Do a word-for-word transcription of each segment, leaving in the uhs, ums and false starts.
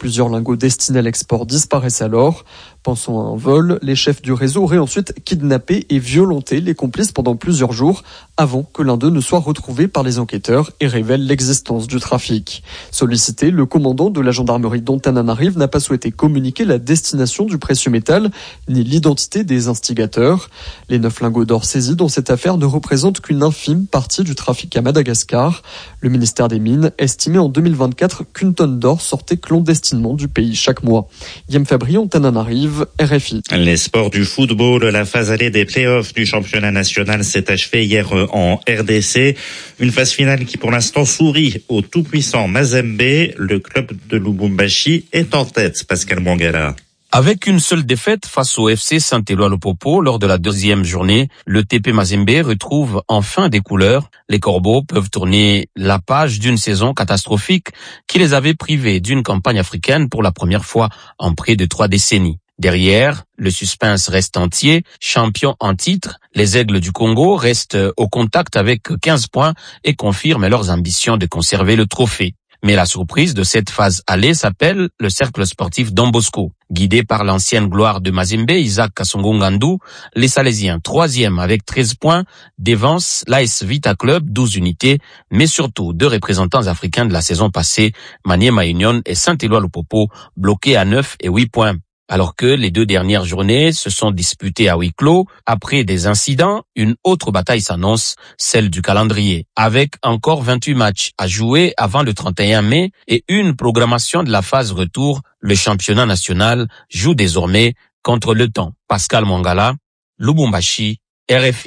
Plusieurs lingots destinés à l'export disparaissent alors. Pensant à un vol, les chefs du réseau auraient ensuite kidnappé et violenté les complices pendant plusieurs jours avant que l'un d'eux ne soit retrouvé par les enquêteurs et révèle l'existence du trafic. Sollicité, le commandant de la gendarmerie d'Antananarive n'a pas souhaité communiquer la destination du précieux métal ni l'identité des instigateurs. Les neuf lingots d'or saisis dans cette affaire ne représentent qu'une infime partie du trafic à Madagascar. Le ministère des Mines estimait en deux mille vingt-quatre qu'une tonne d'or sortait clandestinement du pays chaque mois. Guillaume Fabry, Antananarive, R F I. Les sports du football, la phase allée des play-offs du championnat national s'est achevée hier en R D C. Une phase finale qui pour l'instant sourit au tout-puissant Mazembe. Le club de Lubumbashi est en tête, Pascal Mangala. Avec une seule défaite face au F C Saint-Éloi-le-Popo lors de la deuxième journée, le T P Mazembe retrouve enfin des couleurs. Les Corbeaux peuvent tourner la page d'une saison catastrophique qui les avait privés d'une campagne africaine pour la première fois en près de trois décennies. Derrière, le suspense reste entier. Champions en titre, les Aigles du Congo restent au contact avec quinze points et confirment leurs ambitions de conserver le trophée. Mais la surprise de cette phase allée s'appelle le cercle sportif Don Bosco. Guidé par l'ancienne gloire de Mazembe, Isaac Kasongo-Ngandou, les Salésiens, troisième avec treize points, dévancent l'A S Vita Club, douze unités, mais surtout deux représentants africains de la saison passée, Maniema Union et Saint-Éloi-le-Popo, bloqués à neuf et huit points. Alors que les deux dernières journées se sont disputées à huis clos, après des incidents, une autre bataille s'annonce, celle du calendrier. Avec encore vingt-huit matchs à jouer avant le trente et un mai et une programmation de la phase retour, le championnat national joue désormais contre le temps. Pascal Mangala, Lubumbashi, R F I.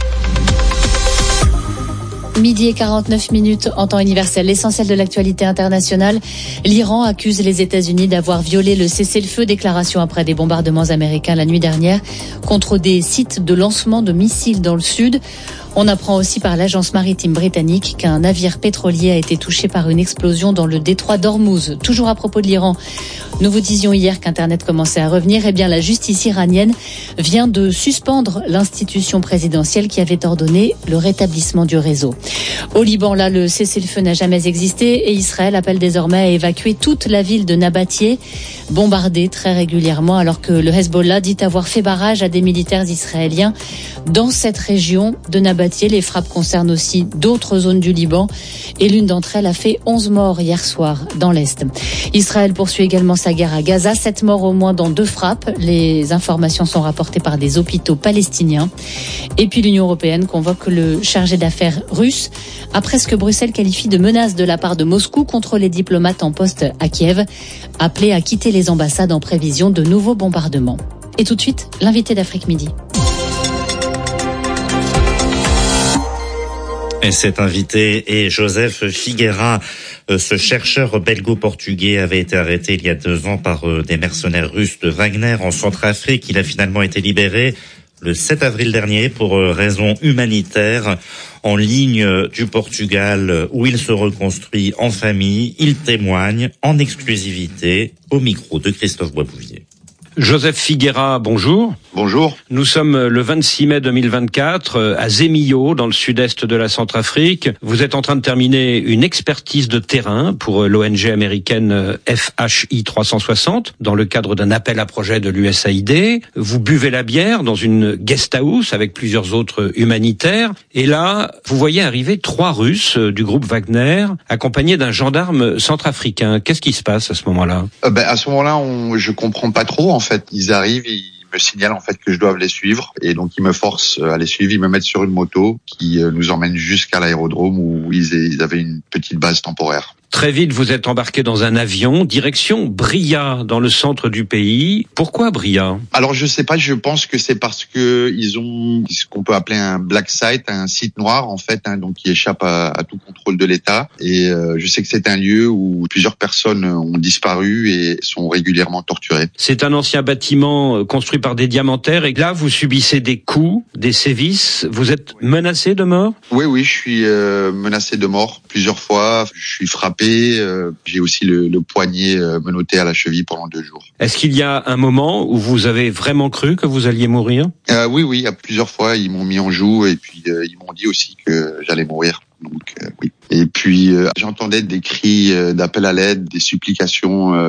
Midi et quarante-neuf minutes en temps universel. L'essentiel de l'actualité internationale. L'Iran accuse les États-Unis d'avoir violé le cessez-le-feu. Déclaration après des bombardements américains la nuit dernière contre des sites de lancement de missiles dans le sud. On apprend aussi par l'agence maritime britannique qu'un navire pétrolier a été touché par une explosion dans le détroit d'Ormuz. Toujours à propos de l'Iran, nous vous disions hier qu'Internet commençait à revenir. Eh bien, la justice iranienne vient de suspendre l'institution présidentielle qui avait ordonné le rétablissement du réseau. Au Liban, là, le cessez-le-feu n'a jamais existé et Israël appelle désormais à évacuer toute la ville de Nabatieh, bombardée très régulièrement, alors que le Hezbollah dit avoir fait barrage à des militaires israéliens dans cette région de Nabatieh. Les frappes concernent aussi d'autres zones du Liban et l'une d'entre elles a fait onze morts hier soir dans l'Est. Israël poursuit également sa guerre à Gaza, sept morts au moins dans deux frappes. Les informations sont rapportées par des hôpitaux palestiniens. Et puis l'Union européenne convoque le chargé d'affaires russe après ce que Bruxelles qualifie de menace de la part de Moscou contre les diplomates en poste à Kiev, appelés à quitter les ambassades en prévision de nouveaux bombardements. Et tout de suite, l'invité d'Afrique Midi. Et cet invité est Joseph Figueira. Ce chercheur belgo-portugais avait été arrêté il y a deux ans par des mercenaires russes de Wagner en Centrafrique. Il a finalement été libéré le sept avril dernier pour raisons humanitaires en ligne du Portugal où il se reconstruit en famille. Il témoigne en exclusivité au micro de Christophe Boisbouvier. Joseph Figueira, bonjour. Bonjour. Nous sommes le vingt-six mai deux mille vingt-quatre à Zemillo, dans le sud-est de la Centrafrique. Vous êtes en train de terminer une expertise de terrain pour l'O N G américaine F H I trois cent soixante, dans le cadre d'un appel à projet de l'U S A I D. Vous buvez la bière dans une guest house avec plusieurs autres humanitaires. Et là, vous voyez arriver trois Russes du groupe Wagner, accompagnés d'un gendarme centrafricain. Qu'est-ce qui se passe à ce moment-là ? euh, ben, À ce moment-là, on, je comprends pas trop. En fait, ils arrivent, ils me signalent en fait que je dois les suivre, et donc ils me forcent à les suivre. Ils me mettent sur une moto qui nous emmène jusqu'à l'aérodrome où ils avaient une petite base temporaire. Très vite, vous êtes embarqué dans un avion, direction Bria, dans le centre du pays. Pourquoi Bria ? Alors je sais pas, je pense que c'est parce que ils ont ce qu'on peut appeler un black site, un site noir en fait, hein, donc qui échappe à, à tout contrôle de l'État. Et euh, je sais que c'est un lieu où plusieurs personnes ont disparu et sont régulièrement torturées. C'est un ancien bâtiment construit par des diamantaires, et là vous subissez des coups, des sévices. Vous êtes menacé de mort ? Oui, oui, je suis euh, menacé de mort plusieurs fois. Je suis frappé. Euh, j'ai aussi le, le poignet euh, menotté à la cheville pendant deux jours. Est-ce qu'il y a un moment où vous avez vraiment cru que vous alliez mourir ? euh, Oui, oui, à plusieurs fois, ils m'ont mis en joue et puis euh, ils m'ont dit aussi que j'allais mourir. Donc euh, oui. Et puis euh, j'entendais des cris euh, d'appel à l'aide, des supplications euh,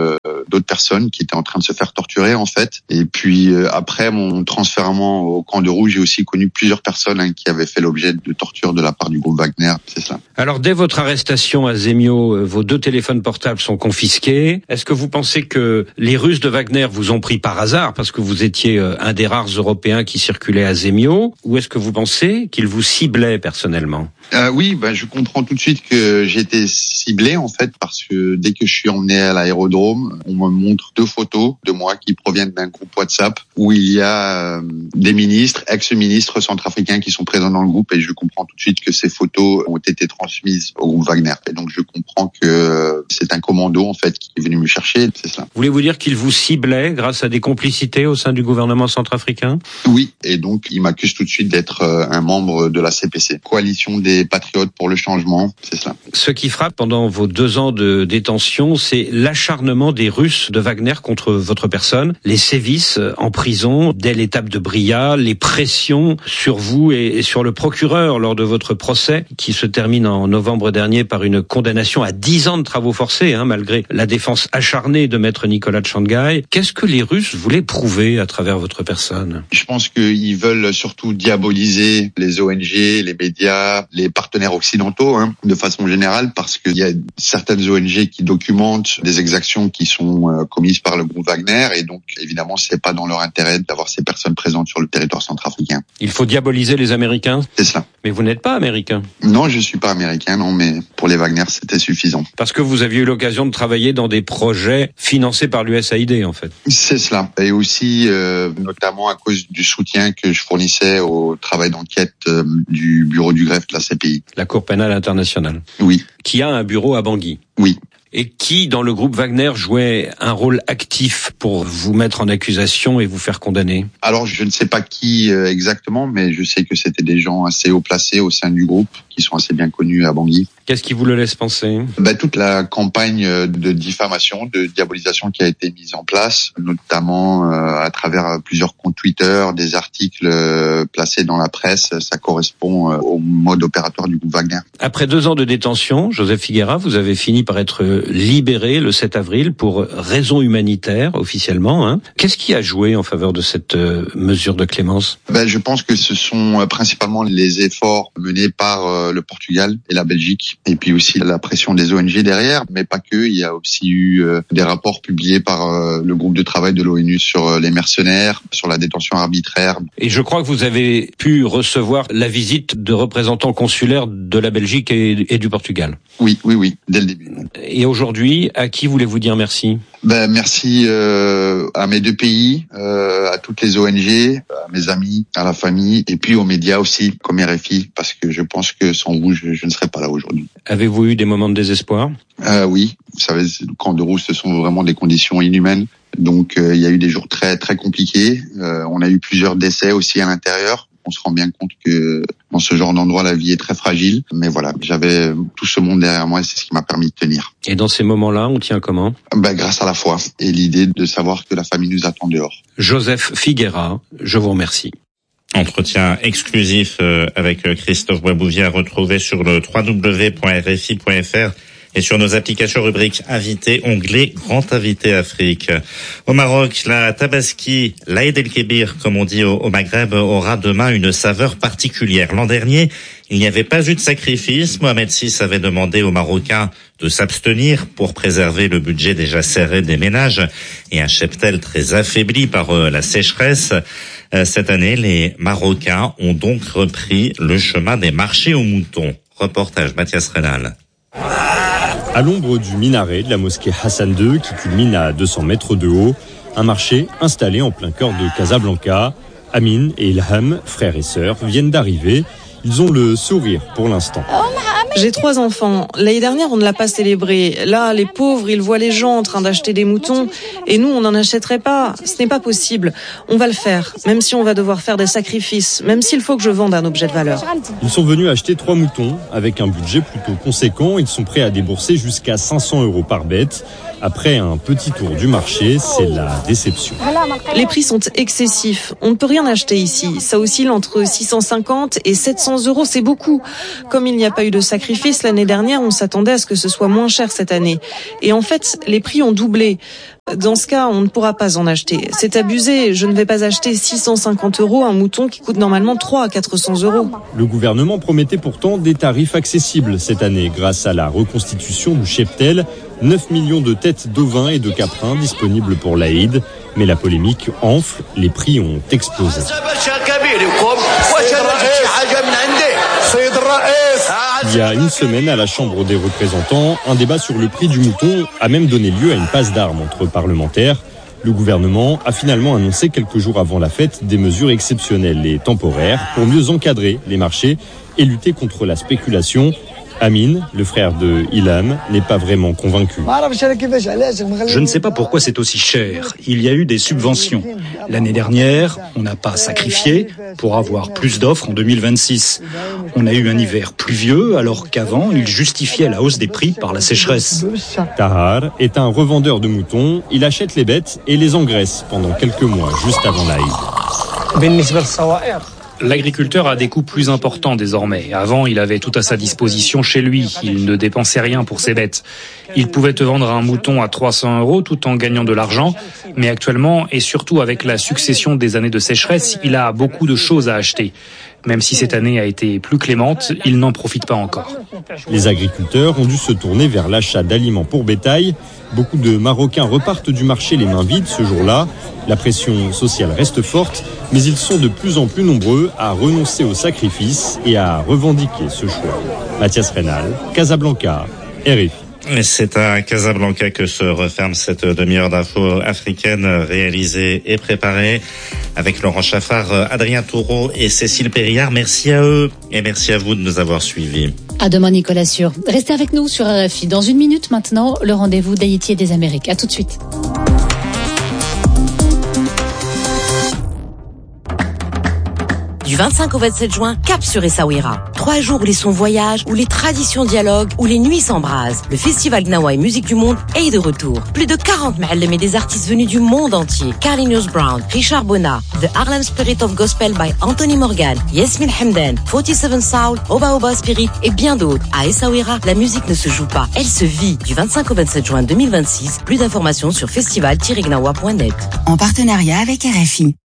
d'autres personnes qui étaient en train de se faire torturer en fait. Et puis euh, après mon transfèrement au camp de Rouge, j'ai aussi connu plusieurs personnes hein, qui avaient fait l'objet de torture de la part du groupe Wagner, c'est ça. Alors dès votre arrestation à Zemio, vos deux téléphones portables sont confisqués. Est-ce que vous pensez que les Russes de Wagner vous ont pris par hasard parce que vous étiez un des rares Européens qui circulaient à Zemio, ou est-ce que vous pensez qu'ils vous ciblaient personnellement ? Euh, oui, ben je comprends tout de suite que j'ai été ciblé en fait parce que dès que je suis emmené à l'aérodrome, on me montre deux photos de moi qui proviennent d'un groupe WhatsApp où il y a euh, des ministres, ex-ministres centrafricains qui sont présents dans le groupe, et je comprends tout de suite que ces photos ont été transmises au groupe Wagner. Et donc je comprends que c'est un commando en fait qui est venu me chercher, c'est ça. Voulez-vous dire qu'il vous ciblait grâce à des complicités au sein du gouvernement centrafricain ? Oui, et donc il m'accuse tout de suite d'être un membre de la C P C, coalition des patriotes pour le changement, c'est ça. Ce qui frappe pendant vos deux ans de détention, c'est l'acharnement des Russes de Wagner contre votre personne, les sévices en prison dès l'étape de Bria, les pressions sur vous et sur le procureur lors de votre procès qui se termine en novembre dernier par une condamnation à dix ans de travaux forcés, hein, malgré la défense acharnée de maître Nicolas Tchangai. Qu'est-ce que les Russes voulaient prouver à travers votre personne ? Je pense qu'ils veulent surtout diaboliser les O N G, les médias, les partenaires occidentaux, hein, de façon générale, parce qu'il y a certaines O N G qui documentent des exactions qui sont euh, commises par le groupe Wagner, et donc évidemment c'est pas dans leur intérêt d'avoir ces personnes présentes sur le territoire centrafricain. Il faut diaboliser les Américains ? C'est cela. Mais vous n'êtes pas américain ? Non, je suis pas américain, non, mais pour les Wagner c'était suffisant. Parce que vous aviez eu l'occasion de travailler dans des projets financés par l'U S A I D en fait. C'est cela, et aussi euh, notamment à cause du soutien que je fournissais au travail d'enquête euh, du bureau du greffe de la C P I. La Cour pénale internationale. Oui. Qui a un bureau à Bangui. Oui. Et qui, dans le groupe Wagner, jouait un rôle actif pour vous mettre en accusation et vous faire condamner ? Alors, je ne sais pas qui euh, exactement, mais je sais que c'était des gens assez haut placés au sein du groupe, qui sont assez bien connus à Bangui. Qu'est-ce qui vous le laisse penser ? Ben, toute la campagne de diffamation, de diabolisation qui a été mise en place, notamment euh, à travers plusieurs comptes Twitter, des articles euh, placés dans la presse, ça correspond euh, au mode opératoire du groupe Wagner. Après deux ans de détention, Joseph Figuera, vous avez fini par être libéré le sept avril pour raison humanitaire, officiellement. Hein. Qu'est-ce qui a joué en faveur de cette euh, mesure de clémence ? Ben, je pense que ce sont principalement les efforts menés par euh, le Portugal et la Belgique, et puis aussi la pression des O N G derrière, mais pas que. Il y a aussi eu euh, des rapports publiés par euh, le groupe de travail de l'ONU sur euh, les mercenaires, sur la détention arbitraire. Et je crois que vous avez pu recevoir la visite de représentants consulaires de la Belgique et, et du Portugal. Oui, oui, oui, dès le début. Et aujourd'hui, à qui voulez-vous dire merci ? Ben, merci euh, à mes deux pays, euh, à toutes les O N G, à mes amis, à la famille, et puis aux médias aussi, comme R F I, parce que je pense que sans vous, je, je ne serais pas là aujourd'hui. Avez-vous eu des moments de désespoir ? euh, Oui, vous savez, le camp de Rouge, ce sont vraiment des conditions inhumaines. Donc, euh, il y a eu des jours très très compliqués. Euh, on a eu plusieurs décès aussi à l'intérieur. On se rend bien compte que dans ce genre d'endroit, la vie est très fragile. Mais voilà, j'avais tout ce monde derrière moi et c'est ce qui m'a permis de tenir. Et dans ces moments-là, on tient comment ? Ben, grâce à la foi et l'idée de savoir que la famille nous attend dehors. Joseph Figuera, je vous remercie. Entretien exclusif avec Christophe Boisbouvier à retrouver sur le w w w point r f i point f r et sur nos applications rubrique invité, onglet Grand Invité Afrique. Au Maroc, la tabaski, l'Aïd el-Kébir, comme on dit au Maghreb, aura demain une saveur particulière. L'an dernier, il n'y avait pas eu de sacrifice. Mohamed six avait demandé aux Marocains de s'abstenir pour préserver le budget déjà serré des ménages et un cheptel très affaibli par la sécheresse. Cette année, les Marocains ont donc repris le chemin des marchés aux moutons. Reportage Mathias Rénal. À l'ombre du minaret de la mosquée Hassan deux, qui culmine à deux cents mètres de haut, un marché installé en plein cœur de Casablanca. Amine et Ilham, frères et sœurs, viennent d'arriver. Ils ont le sourire pour l'instant. J'ai trois enfants. L'année dernière, on ne l'a pas célébré. Là, les pauvres, ils voient les gens en train d'acheter des moutons. Et nous, on n'en achèterait pas. Ce n'est pas possible. On va le faire, même si on va devoir faire des sacrifices, même s'il faut que je vende un objet de valeur. Ils sont venus acheter trois moutons. Avec un budget plutôt conséquent, ils sont prêts à débourser jusqu'à cinq cents euros par bête. Après un petit tour du marché, c'est la déception. Les prix sont excessifs. On ne peut rien acheter ici. Ça oscille entre six cent cinquante et sept cents euros. C'est beaucoup. Comme il n'y a pas eu de sacrifice l'année dernière, on s'attendait à ce que ce soit moins cher cette année. Et en fait, les prix ont doublé. Dans ce cas, on ne pourra pas en acheter. C'est abusé. Je ne vais pas acheter six cent cinquante euros un mouton qui coûte normalement trois à quatre cents euros. Le gouvernement promettait pourtant des tarifs accessibles cette année grâce à la reconstitution du cheptel. neuf millions de têtes d'ovins et de caprins disponibles pour l'Aïd. Mais la polémique enfle, les prix ont explosé. Il y a une semaine, à la Chambre des représentants, un débat sur le prix du mouton a même donné lieu à une passe d'armes entre parlementaires. Le gouvernement a finalement annoncé quelques jours avant la fête des mesures exceptionnelles et temporaires pour mieux encadrer les marchés et lutter contre la spéculation. Amin, le frère de Ilham, n'est pas vraiment convaincu. Je ne sais pas pourquoi c'est aussi cher. Il y a eu des subventions. L'année dernière, on n'a pas sacrifié pour avoir plus d'offres en deux mille vingt-six. On a eu un hiver pluvieux alors qu'avant, il justifiait la hausse des prix par la sécheresse. Tahar est un revendeur de moutons. Il achète les bêtes et les engraisse pendant quelques mois, juste avant l'Aïd. L'agriculteur a des coûts plus importants désormais. Avant, il avait tout à sa disposition chez lui. Il ne dépensait rien pour ses bêtes. Il pouvait te vendre un mouton à trois cents euros tout en gagnant de l'argent. Mais actuellement, et surtout avec la succession des années de sécheresse, il a beaucoup de choses à acheter. Même si cette année a été plus clémente, il n'en profite pas encore. Les agriculteurs ont dû se tourner vers l'achat d'aliments pour bétail. Beaucoup de Marocains repartent du marché les mains vides ce jour-là. La pression sociale reste forte, mais ils sont de plus en plus nombreux à renoncer au sacrifice et à revendiquer ce choix. Mathias Reynal, Casablanca, R F I. C'est à Casablanca que se referme cette demi-heure d'info africaine réalisée et préparée avec Laurent Chaffard, Adrien Toureau et Cécile Périllard. Merci à eux et merci à vous de nous avoir suivis. À demain, Nicolas Sûr. Restez avec nous sur R F I. Dans une minute maintenant, le rendez-vous d'Haïti et des Amériques. À tout de suite. Du vingt-cinq au vingt-sept juin, cap sur Essaouira. Trois jours où les sons voyagent, où les traditions dialoguent, où les nuits s'embrasent. Le festival Gnawa et Musique du Monde est de retour. Plus de quarante ma'allem et des artistes venus du monde entier. Carlinhos Brown, Richard Bona, The Harlem Spirit of Gospel by Anthony Morgan, Yasmine Hamdan, quarante-sept Soul, Oba Oba Spirit et bien d'autres. À Essaouira, la musique ne se joue pas, elle se vit. Du vingt-cinq au vingt-sept juin deux mille vingt-six, plus d'informations sur festival tiret gnawa point net. En partenariat avec R F I.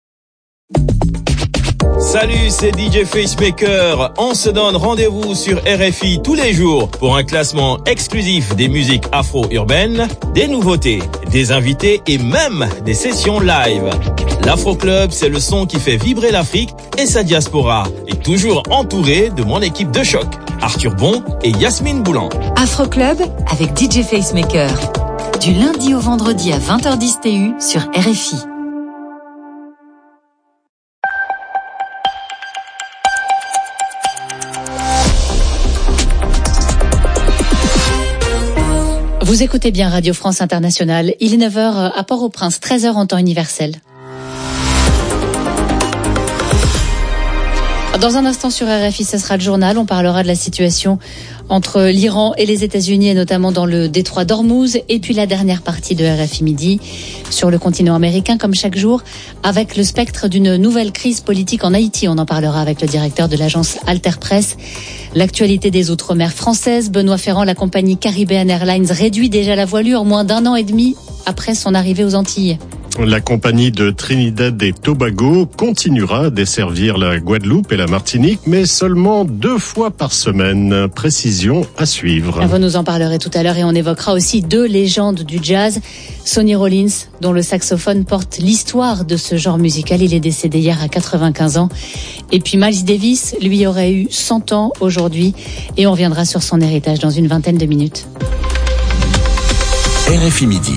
Salut, c'est D J Facemaker. On se donne rendez-vous sur R F I tous les jours pour un classement exclusif des musiques afro-urbaines, des nouveautés, des invités et même des sessions live. L'Afro Club, c'est le son qui fait vibrer l'Afrique et sa diaspora. Et toujours entouré de mon équipe de choc, Arthur Bon et Yasmine Boulan. Afro Club avec D J Facemaker. Du lundi au vendredi à vingt heures dix T U sur R F I. Vous écoutez bien Radio France Internationale. Il est neuf heures à Port-au-Prince, treize heures en temps universel. Dans un instant sur R F I, ce sera le journal. On parlera de la situation entre l'Iran et les États-Unis, et notamment dans le détroit d'Ormuz. Et puis la dernière partie de R F I Midi sur le continent américain, comme chaque jour, avec le spectre d'une nouvelle crise politique en Haïti. On en parlera avec le directeur de l'agence Alter Press. L'actualité des Outre-mer françaises. Benoît Ferrand, la compagnie Caribbean Airlines réduit déjà la voilure moins d'un an et demi après son arrivée aux Antilles. La compagnie de Trinidad et Tobago continuera à desservir la Guadeloupe et la Martinique, mais seulement deux fois par semaine. Précision à suivre. Vous nous en parlerez tout à l'heure et on évoquera aussi deux légendes du jazz. Sonny Rollins, dont le saxophone porte l'histoire de ce genre musical. Il est décédé hier à quatre-vingt-quinze ans. Et puis Miles Davis, lui, aurait eu cent ans aujourd'hui. Et on reviendra sur son héritage dans une vingtaine de minutes. R F I Midi.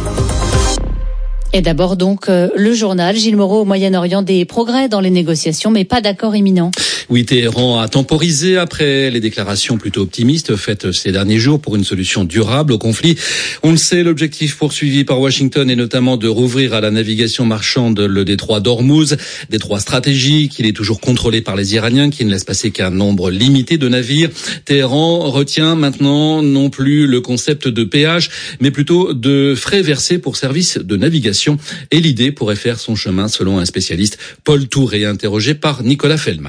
Et d'abord donc euh, le journal. Gilles Moreau, au Moyen-Orient, des progrès dans les négociations, mais pas d'accord imminent. Oui, Téhéran a temporisé après les déclarations plutôt optimistes faites ces derniers jours pour une solution durable au conflit. On le sait, l'objectif poursuivi par Washington est notamment de rouvrir à la navigation marchande le détroit d'Ormuz, détroit stratégique. Il est toujours contrôlé par les Iraniens qui ne laissent passer qu'un nombre limité de navires. Téhéran retient maintenant non plus le concept de péage, mais plutôt de frais versés pour service de navigation. Et l'idée pourrait faire son chemin selon un spécialiste, Paul Touré, interrogé par Nicolas Feldman.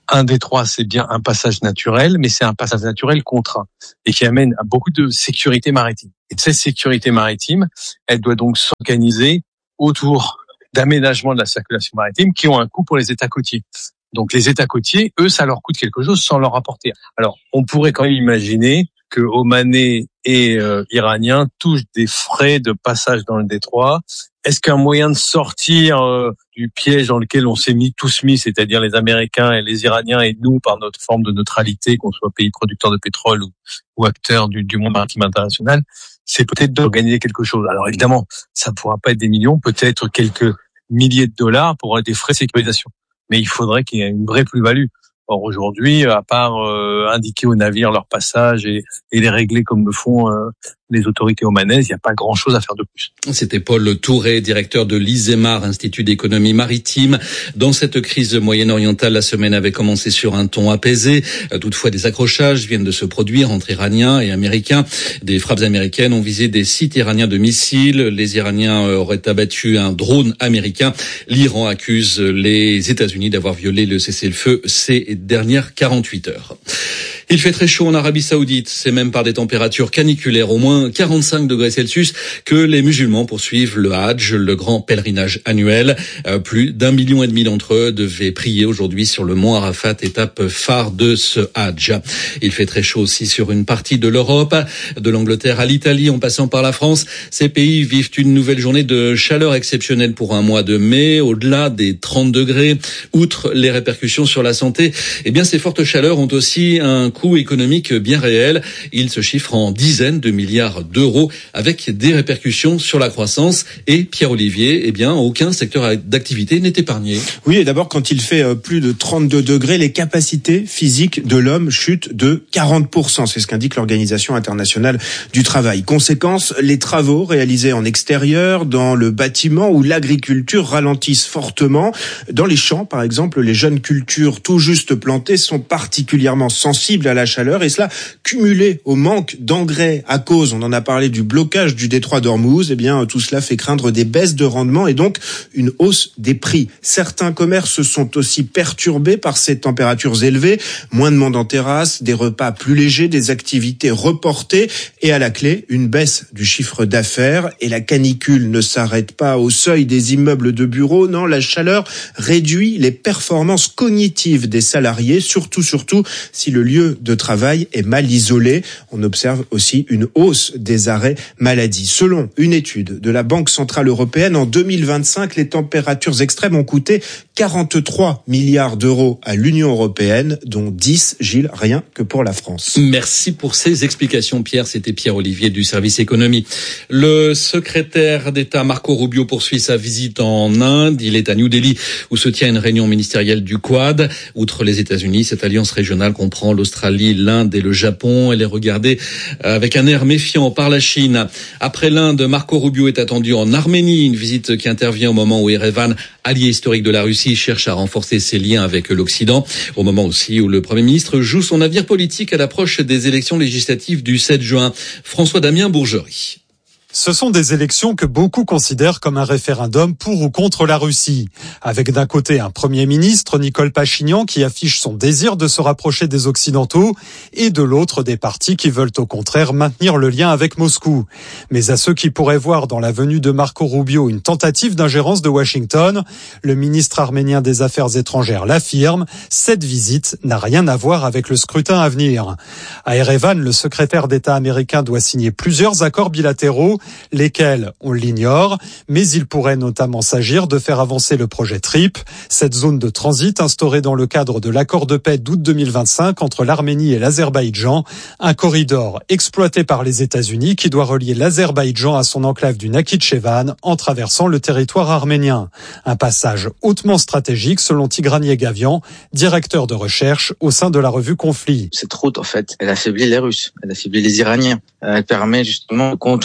un détroit, c'est bien un passage naturel, mais c'est un passage naturel contraint et qui amène à beaucoup de sécurité maritime. Et cette sécurité maritime, elle doit donc s'organiser autour d'aménagements de la circulation maritime qui ont un coût pour les États côtiers. Donc les États côtiers, eux, ça leur coûte quelque chose sans leur apporter. Alors, on pourrait quand même imaginer que Omanais et euh, Iraniens touchent des frais de passage dans le détroit. Est-ce qu'un moyen de sortir euh, du piège dans lequel on s'est mis tous mis, c'est-à-dire les Américains et les Iraniens et nous, par notre forme de neutralité, qu'on soit pays producteur de pétrole ou, ou acteur du, du monde maritime international, c'est peut-être d'organiser quelque chose. Alors évidemment, ça ne pourra pas être des millions, peut-être quelques milliers de dollars pour des frais de sécurisation. Mais il faudrait qu'il y ait une vraie plus-value. Or aujourd'hui, à part euh, indiquer aux navires leur passage et, et les régler comme le font euh, les autorités omanaises, il n'y a pas grand-chose à faire de plus. C'était Paul Touré, directeur de l'I S E M A R, Institut d'économie maritime. Dans cette crise moyen-orientale, la semaine avait commencé sur un ton apaisé. Toutefois, des accrochages viennent de se produire entre Iraniens et Américains. Des frappes américaines ont visé des sites iraniens de missiles. Les Iraniens auraient abattu un drone américain. L'Iran accuse les États-Unis d'avoir violé le cessez-le-feu ces dernières quarante-huit heures. Il fait très chaud en Arabie Saoudite. C'est même par des températures caniculaires, au moins quarante-cinq degrés Celsius, que les musulmans poursuivent le Hajj, le grand pèlerinage annuel. Euh, plus d'un million et demi d'entre eux devaient prier aujourd'hui sur le mont Arafat, étape phare de ce Hajj. Il fait très chaud aussi sur une partie de l'Europe, de l'Angleterre à l'Italie, en passant par la France. Ces pays vivent une nouvelle journée de chaleur exceptionnelle pour un mois de mai, au-delà des trente degrés. Outre les répercussions sur la santé, eh bien, ces fortes chaleurs ont aussi un coût économique bien réel. Il se chiffre en dizaines de milliards d'euros avec des répercussions sur la croissance. Et Pierre-Olivier, eh bien, aucun secteur d'activité n'est épargné. Oui, et d'abord, quand il fait plus de trente-deux degrés, les capacités physiques de l'homme chutent de quarante pour cent. C'est ce qu'indique l'Organisation internationale du travail. Conséquence, les travaux réalisés en extérieur, dans le bâtiment ou l'agriculture ralentissent fortement. Dans les champs, par exemple, les jeunes cultures tout juste plantées sont particulièrement sensibles à la chaleur et cela cumulé au manque d'engrais à cause, on en a parlé, du blocage du détroit d'Ormuz, eh bien tout cela fait craindre des baisses de rendement et donc une hausse des prix. Certains commerces sont aussi perturbés par ces températures élevées, moins de monde en terrasse, des repas plus légers, des activités reportées et à la clé, une baisse du chiffre d'affaires. Et la canicule ne s'arrête pas au seuil des immeubles de bureaux, non, la chaleur réduit les performances cognitives des salariés, surtout, surtout si le lieu de travail est mal isolé. On observe aussi une hausse des arrêts maladie. Selon une étude de la Banque centrale européenne, en deux mille vingt-cinq, les températures extrêmes ont coûté quarante-trois milliards d'euros à l'Union européenne, dont dix, Gilles, rien que pour la France. Merci pour ces explications, Pierre. C'était Pierre-Olivier du service économie. Le secrétaire d'État Marco Rubio poursuit sa visite en Inde. Il est à New Delhi où se tient une réunion ministérielle du Quad. Outre les États-Unis, cette alliance régionale comprend l'Australie, l'Inde et le Japon. Elle est regardée avec un air méfiant par la Chine. Après l'Inde, Marco Rubio est attendu en Arménie, une visite qui intervient au moment où Erevan, allié historique de la Russie, cherche à renforcer ses liens avec l'Occident, au moment aussi où le Premier ministre joue son navire politique à l'approche des élections législatives du sept juin. François-Damien Bourgerie. Ce sont des élections que beaucoup considèrent comme un référendum pour ou contre la Russie. Avec d'un côté un Premier ministre, Nicole Pachinian, qui affiche son désir de se rapprocher des Occidentaux, et de l'autre des partis qui veulent au contraire maintenir le lien avec Moscou. Mais à ceux qui pourraient voir dans la venue de Marco Rubio une tentative d'ingérence de Washington, le ministre arménien des Affaires étrangères l'affirme, cette visite n'a rien à voir avec le scrutin à venir. À Erevan, le secrétaire d'État américain doit signer plusieurs accords bilatéraux, lesquels on l'ignore, mais il pourrait notamment s'agir de faire avancer le projet TRIP, cette zone de transit instaurée dans le cadre de l'accord de paix d'août deux mille vingt-cinq entre l'Arménie et l'Azerbaïdjan, un corridor exploité par les États-Unis qui doit relier l'Azerbaïdjan à son enclave du Nakhitchevan en traversant le territoire arménien. Un passage hautement stratégique selon Tigran Yegavian, directeur de recherche au sein de la revue Conflit. Cette route, en fait, elle affaiblit les Russes, elle affaiblit les Iraniens. Elle permet justement de contourner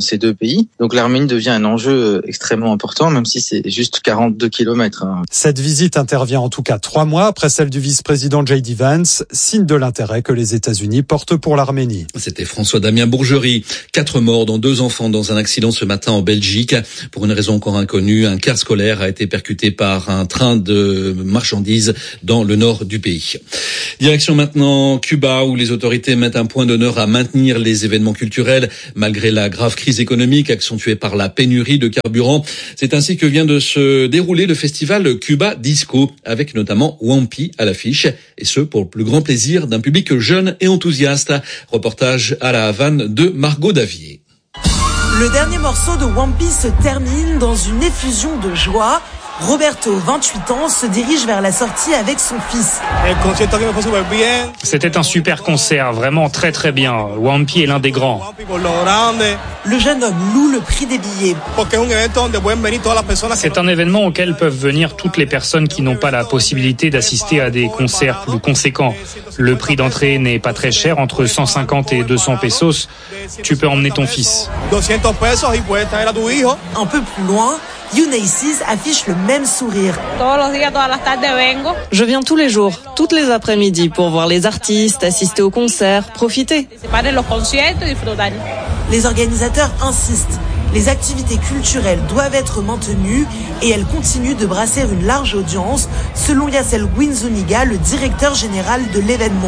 ces deux pays. Donc l'Arménie devient un enjeu extrêmement important, même si c'est juste quarante-deux kilomètres. Cette visite intervient en tout cas trois mois après celle du vice-président J D Vance, signe de l'intérêt que les États-Unis portent pour l'Arménie. C'était François-Damien Bourgerie. Quatre morts dont deux enfants dans un accident ce matin en Belgique. Pour une raison encore inconnue, un car scolaire a été percuté par un train de marchandises dans le nord du pays. Direction maintenant Cuba, où les autorités mettent un point d'honneur à maintenir les événements culturels malgré la grave crise économique accentuée par la pénurie de carburant. C'est ainsi que vient de se dérouler le festival Cuba Disco, avec notamment Wampi à l'affiche, et ce pour le plus grand plaisir d'un public jeune et enthousiaste. Reportage à La Havane de Margot Davier. Le dernier morceau de Wampi se termine dans une effusion de joie. Roberto, vingt-huit ans, se dirige vers la sortie avec son fils. C'était un super concert, vraiment très très bien. Wampi est l'un des grands. Le jeune homme loue le prix des billets. C'est un événement auquel peuvent venir toutes les personnes qui n'ont pas la possibilité d'assister à des concerts plus conséquents. Le prix d'entrée n'est pas très cher, entre cent cinquante et deux cents pesos. Tu peux emmener ton fils. Un peu plus loin, Younaïsis affiche le même sourire. Je viens tous les jours, toutes les après-midi pour voir les artistes, assister aux concerts, profiter. Les organisateurs insistent. Les activités culturelles doivent être maintenues et elles continuent de brasser une large audience, selon Yassel Guinzuniga, le directeur général de l'événement.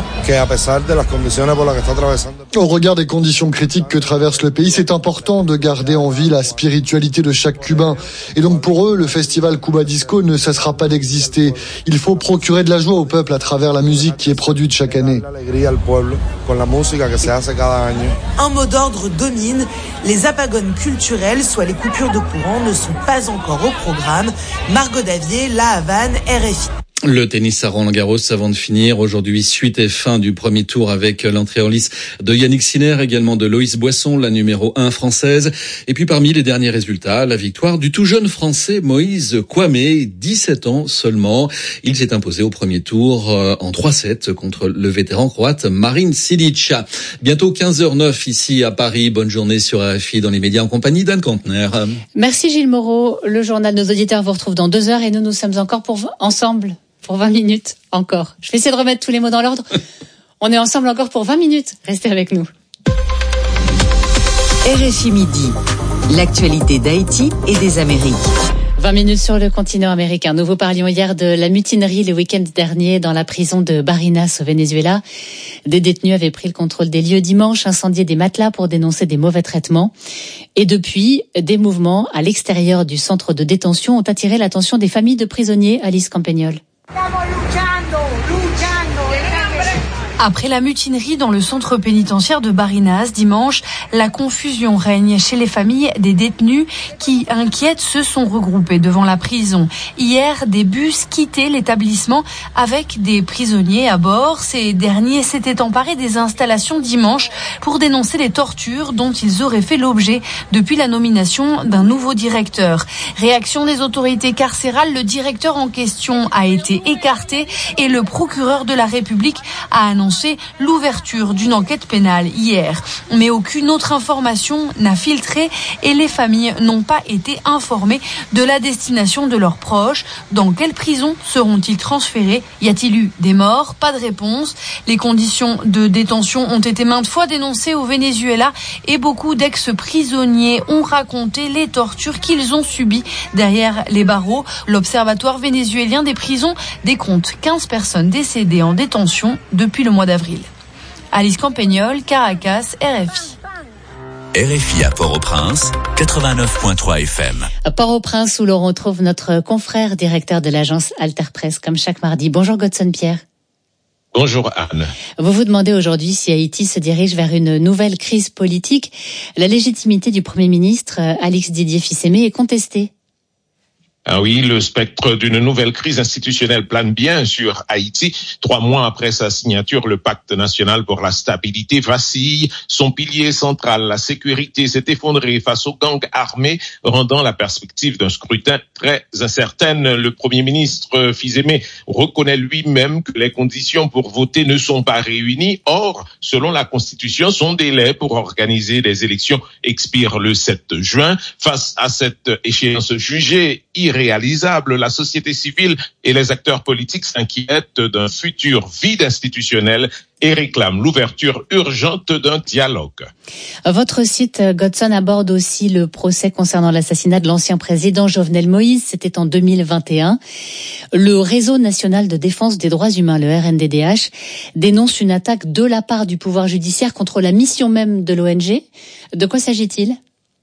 Au regard des conditions critiques que traverse le pays, c'est important de garder en vie la spiritualité de chaque Cubain. Et donc pour eux, le festival Cuba Disco ne cessera pas d'exister. Il faut procurer de la joie au peuple à travers la musique qui est produite chaque année. Un mot d'ordre domine, les apagones culturelles, soit les coupures de courant, ne sont pas encore au programme. Margot Davier, La Havane, R F I. Le tennis à Roland-Garros avant de finir. Aujourd'hui, suite et fin du premier tour avec l'entrée en lice de Yannick Sinner, également de Loïs Boisson, la numéro un française. Et puis parmi les derniers résultats, la victoire du tout jeune français Moïse Kouamé, dix-sept ans seulement. Il s'est imposé au premier tour en trois sept contre le vétéran croate Marin Cilic. Bientôt quinze heures neuf ici à Paris. Bonne journée sur R F I dans les médias en compagnie d'Anne Kantner. Merci Gilles Moreau. Le journal de nos auditeurs vous retrouve dans deux heures et nous, nous sommes encore pour ensemble. Pour vingt minutes encore. Je vais essayer de remettre tous les mots dans l'ordre. On est ensemble encore pour vingt minutes. Restez avec nous. R F I Midi. L'actualité d'Haïti et des Amériques. vingt minutes sur le continent américain. Nous vous parlions hier de la mutinerie le week-end dernier dans la prison de Barinas au Venezuela. Des détenus avaient pris le contrôle des lieux dimanche, incendié des matelas pour dénoncer des mauvais traitements. Et depuis, des mouvements à l'extérieur du centre de détention ont attiré l'attention des familles de prisonniers. Alice Campagnol. Après la mutinerie dans le centre pénitentiaire de Barinas dimanche, la confusion règne chez les familles des détenus qui, inquiètes, se sont regroupés devant la prison. Hier, des bus quittaient l'établissement avec des prisonniers à bord. Ces derniers s'étaient emparés des installations dimanche pour dénoncer les tortures dont ils auraient fait l'objet depuis la nomination d'un nouveau directeur. Réaction des autorités carcérales, le directeur en question a été écarté et le procureur de la République a annoncé l'ouverture d'une enquête pénale hier. Mais aucune autre information n'a filtré et les familles n'ont pas été informées de la destination de leurs proches. Dans quelle prison seront-ils transférés? Y a-t-il eu des morts? Pas de réponse. Les conditions de détention ont été maintes fois dénoncées au Venezuela et beaucoup d'ex-prisonniers ont raconté les tortures qu'ils ont subies derrière les barreaux. L'Observatoire vénézuélien des prisons décompte quinze personnes décédées en détention depuis le mois d'avril. Alice Campagnol, Caracas, R F I. R F I à Port-au-Prince, quatre-vingt-neuf virgule trois F M. Port-au-Prince où l'on retrouve notre confrère directeur de l'agence Alter Presse comme chaque mardi. Bonjour Godson Pierre. Bonjour Anne. Vous vous demandez aujourd'hui si Haïti se dirige vers une nouvelle crise politique. La légitimité du Premier ministre, Alix Didier Fils-Aimé, est contestée. Ah oui, le spectre d'une nouvelle crise institutionnelle plane bien sur Haïti. Trois mois après sa signature, le pacte national pour la stabilité vacille. Son pilier central, la sécurité, s'est effondré face aux gangs armés, rendant la perspective d'un scrutin très incertaine. Le Premier ministre Fils-Aimé reconnaît lui-même que les conditions pour voter ne sont pas réunies. Or, selon la Constitution, son délai pour organiser les élections expire le sept juin. Face à cette échéance jugée irréalisable, la société civile et les acteurs politiques s'inquiètent d'un futur vide institutionnel et réclament l'ouverture urgente d'un dialogue. Votre site, Godson, aborde aussi le procès concernant l'assassinat de l'ancien président Jovenel Moïse. C'était en deux mille vingt et un. Le Réseau national de défense des droits humains, le R N D D H, dénonce une attaque de la part du pouvoir judiciaire contre la mission même de l'O N G. De quoi s'agit-il ?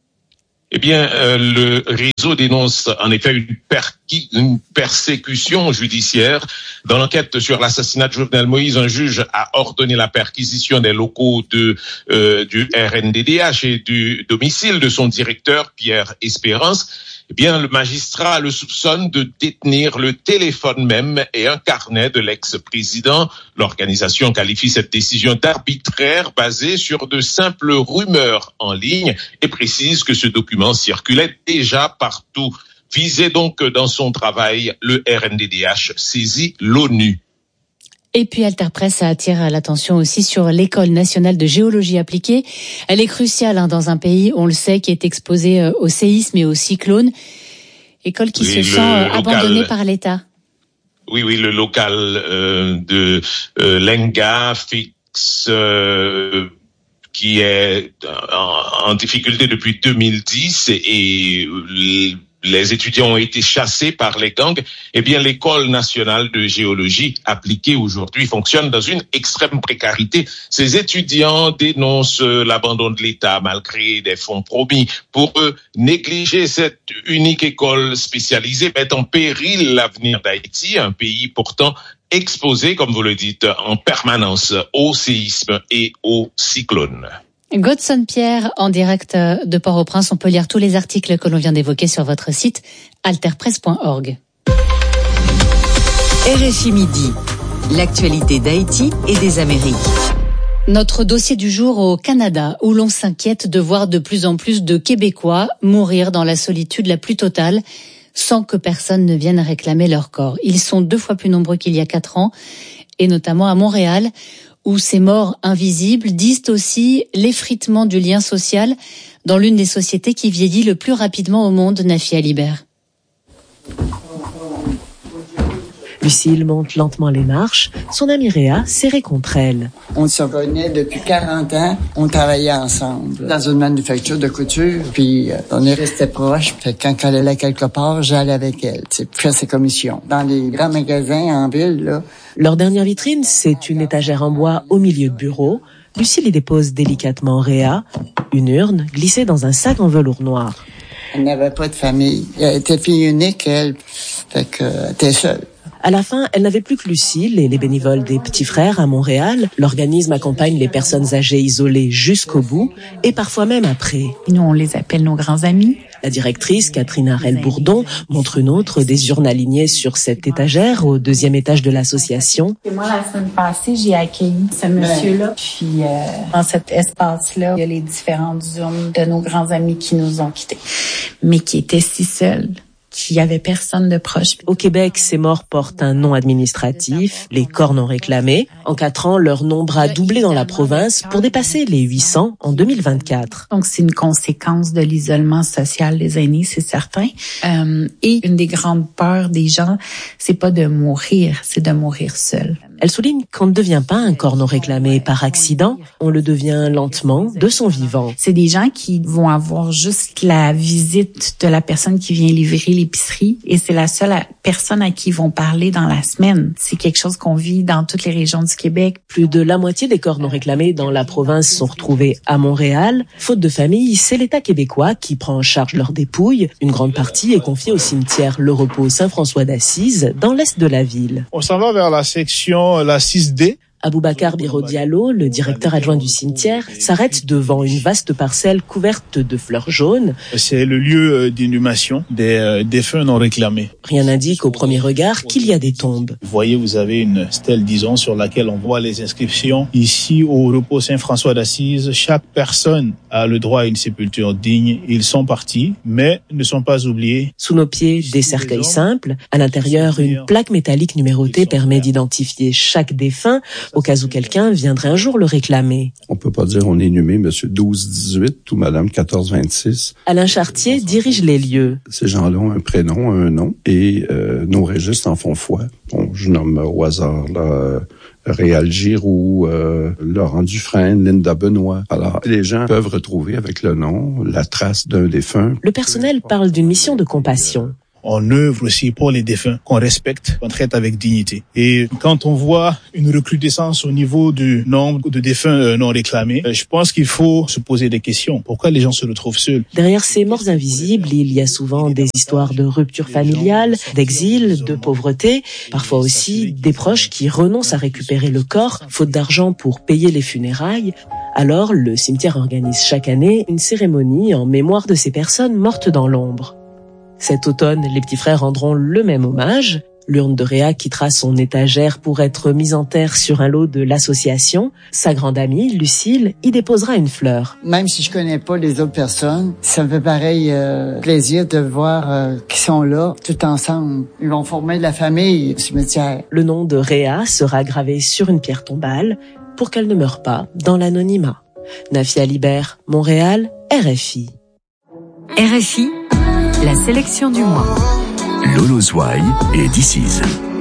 Eh bien, euh, le réseau dénonce en effet une, perqui- une persécution judiciaire. Dans l'enquête sur l'assassinat de Jovenel Moïse, un juge a ordonné la perquisition des locaux de euh, du R N D D H et du domicile de son directeur, Pierre Espérance. Eh bien, le magistrat le soupçonne de détenir le téléphone même et un carnet de l'ex-président. L'organisation qualifie cette décision d'arbitraire basée sur de simples rumeurs en ligne et précise que ce document circulait déjà partout. Visé donc dans son travail, le R N D D H saisit l'ONU. Et puis Alter Press attire l'attention aussi sur l'École nationale de géologie appliquée. Elle est cruciale hein, dans un pays, on le sait, qui est exposé au séisme et aux cyclones. École qui oui, se sent abandonnée local, par l'État. Oui, oui, le local euh, de euh, Lenga fixe euh, qui est en, en difficulté depuis deux mille dix et, et les, les étudiants ont été chassés par les gangs. Eh bien, l'École nationale de géologie appliquée aujourd'hui fonctionne dans une extrême précarité. Ces étudiants dénoncent l'abandon de l'État malgré des fonds promis. Pour eux, négliger cette unique école spécialisée met en péril l'avenir d'Haïti, un pays pourtant exposé, comme vous le dites, en permanence au séisme et aux cyclones. Godson Pierre, en direct de Port-au-Prince. On peut lire tous les articles que l'on vient d'évoquer sur votre site alterpress point org. R F I Midi, l'actualité d'Haïti et des Amériques. Notre dossier du jour au Canada, où l'on s'inquiète de voir de plus en plus de Québécois mourir dans la solitude la plus totale, sans que personne ne vienne réclamer leur corps. Ils sont deux fois plus nombreux qu'il y a quatre ans, et notamment à Montréal, où ces morts invisibles disent aussi l'effritement du lien social dans l'une des sociétés qui vieillit le plus rapidement au monde, Nafi Alibert. Lucille monte lentement les marches, son amie Réa serrée contre elle. On se connaît depuis quarante ans, on travaillait ensemble dans une manufacture de couture, puis on est restés proches. Fait que quand elle allait quelque part, j'allais avec elle, tu sais, faire ses commissions. Dans les grands magasins en ville, là. Leur dernière vitrine, c'est une étagère en bois au milieu de bureau. Lucille y dépose délicatement Réa, une urne glissée dans un sac en velours noir. Elle n'avait pas de famille. Elle était fille unique, elle. Fait que, elle était seule. À la fin, elle n'avait plus que Lucille et les bénévoles des Petits Frères à Montréal. L'organisme accompagne les personnes âgées isolées jusqu'au bout et parfois même après. Nous, on les appelle nos grands amis. La directrice, Catherine Harel-Bourdon, montre une autre des urnes alignées sur cette étagère au deuxième étage de l'association. Et moi, la semaine passée, j'ai accueilli ce monsieur-là. Puis, euh, dans cet espace-là, il y a les différentes urnes de nos grands amis qui nous ont quittés, mais qui étaient si seuls. Qu'il y avait personne de proche. Au Québec, ces morts portent un nom administratif, les corps non réclamés. En quatre ans, leur nombre a doublé dans la province pour dépasser les huit cents en deux mille vingt-quatre. Donc, c'est une conséquence de l'isolement social des aînés, c'est certain. Euh, et une des grandes peurs des gens, c'est pas de mourir, c'est de mourir seul. Elle souligne qu'on ne devient pas un corps non réclamé par accident, on le devient lentement de son vivant. C'est des gens qui vont avoir juste la visite de la personne qui vient livrer l'épicerie et c'est la seule personne à qui ils vont parler dans la semaine. C'est quelque chose qu'on vit dans toutes les régions du Québec. Plus de la moitié des corps non réclamés dans la province sont retrouvés à Montréal. Faute de famille, c'est l'État québécois qui prend en charge leurs dépouilles. Une grande partie est confiée au cimetière Le Repos Saint-François d'Assise dans l'est de la ville. On s'en va vers la section la six D. Aboubacar Biro Diallo, le directeur adjoint du cimetière, s'arrête devant une vaste parcelle couverte de fleurs jaunes. C'est le lieu d'inhumation des défunts non réclamés. Rien n'indique au premier regard qu'il y a des tombes. Vous voyez, vous avez une stèle, disons, sur laquelle on voit les inscriptions. Ici, au repos Saint-François d'Assise, chaque personne a le droit à une sépulture digne. Ils sont partis, mais ne sont pas oubliés. Sous nos pieds, des cercueils simples. À l'intérieur, une plaque métallique numérotée permet d'identifier chaque défunt, au cas où quelqu'un viendrait un jour le réclamer. On peut pas dire on est inhumé monsieur douze dix-huit ou madame quatorze vingt-six. Alain Chartier dirige les lieux. Ces gens-là ont un prénom, un nom, et euh, nos registres en font foi. Bon, je nomme au hasard là, Réal Giroux, euh, Laurent Dufresne, Linda Benoît. Alors, les gens peuvent retrouver avec le nom la trace d'un défunt. Le personnel parle d'une mission de compassion. On œuvre aussi pour les défunts, qu'on respecte, qu'on traite avec dignité. Et quand on voit une recrudescence au niveau du nombre de défunts non réclamés, je pense qu'il faut se poser des questions. Pourquoi les gens se retrouvent seuls? Derrière ces morts invisibles, il y a souvent des histoires de rupture familiale, d'exil, de pauvreté, parfois aussi des proches qui renoncent à récupérer le corps, faute d'argent pour payer les funérailles. Alors, le cimetière organise chaque année une cérémonie en mémoire de ces personnes mortes dans l'ombre. Cet automne, les petits frères rendront le même hommage. L'urne de Réa quittera son étagère pour être mise en terre sur un lot de l'association. Sa grande amie, Lucille, y déposera une fleur. Même si je connais pas les autres personnes, ça me fait pareil euh, plaisir de voir euh, qu'ils sont là, tout ensemble. Ils vont former la famille au cimetière. Le nom de Réa sera gravé sur une pierre tombale pour qu'elle ne meure pas dans l'anonymat. Nafia Libert, Montréal, R F I. R F I, la sélection du mois. Lolo Zouaï et This Is.